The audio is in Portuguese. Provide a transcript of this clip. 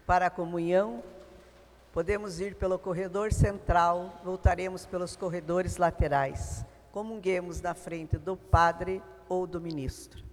para a comunhão. Podemos ir pelo corredor central, voltaremos pelos corredores laterais. Comunguemos na frente do padre ou do ministro.